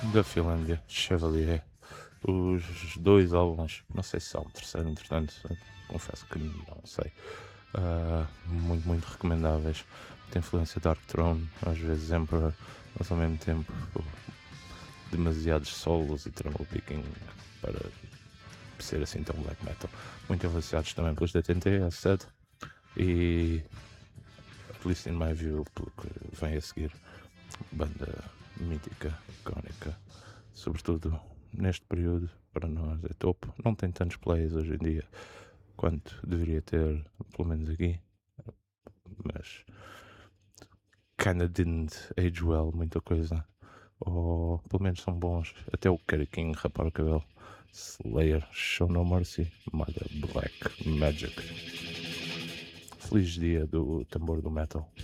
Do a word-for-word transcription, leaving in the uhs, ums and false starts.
da Finlândia, Chevalier. Os dois álbuns, não sei se há um terceiro, entretanto, confesso que não sei. Uh, muito, muito recomendáveis. Tem influência Dark Throne, às vezes Emperor, mas ao mesmo tempo demasiados solos e treble picking para ser assim tão black metal. Muito influenciados também pelos D T N T, as said, e at least in my view, pelo que vem a seguir, banda mítica, icónica, sobretudo neste período, para nós é topo. Não tem tantos plays hoje em dia quanto deveria ter, pelo menos aqui, mas kinda didn't age well, muita coisa, ou pelo menos são bons. Até o Kerry King rapar o cabelo. Slayer, Show No Mercy, Mother Black Magic. Feliz dia do tambor do metal.